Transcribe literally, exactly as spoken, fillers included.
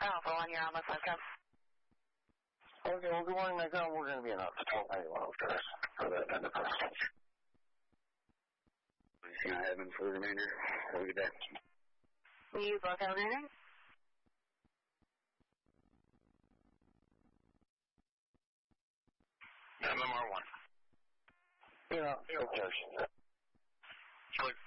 Alpha one, you're almost like up. Okay, well, good morning, Nikon. We're going to be in Office twelve ninety-one upstairs for that end of process. You know, Evan for the remainder. Have a good day. You both have a good night? M M R one. You know, okay. Charlie